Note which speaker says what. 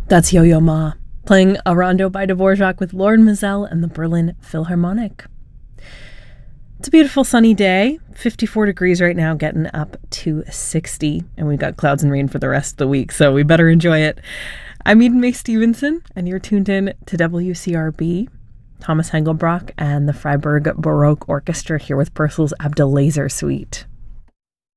Speaker 1: That's Yo-Yo Ma, playing a rondo by Dvorak with Lord Mazel and the Berlin Philharmonic. It's a beautiful sunny day, 54 degrees right now, getting up to 60, and we've got clouds and rain for the rest of the week, so we better enjoy it. I'm Eden May Stevenson, and you're tuned in to WCRB. Thomas Hengelbrock and the Freiburg Baroque Orchestra here with Purcell's Abdelazer Suite.